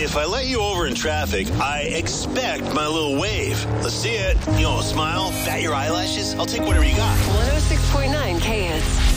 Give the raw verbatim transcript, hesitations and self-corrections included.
if I let you over in traffic, I expect my little wave. Let's see it. You know, smile, bat your eyelashes. I'll take whatever you got. one oh six point nine K Hits.